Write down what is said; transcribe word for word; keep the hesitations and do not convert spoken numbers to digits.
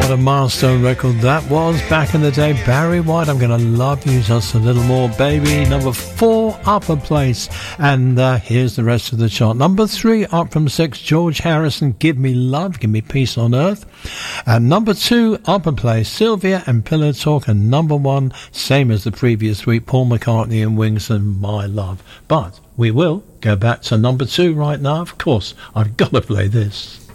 What a milestone record that was back in the day. Barry White, I'm Gonna Love You Just a Little More, baby. Number four, upper place. And uh, here's the rest of the chart. Number three, up from six, George Harrison, Give Me Love, Give Me Peace on Earth. And number two, upper place, Sylvia and Pillow Talk. And number one, same as the previous week, Paul McCartney and Wings and My Love. But we will go back to number two right now. Of course, I've got to play this.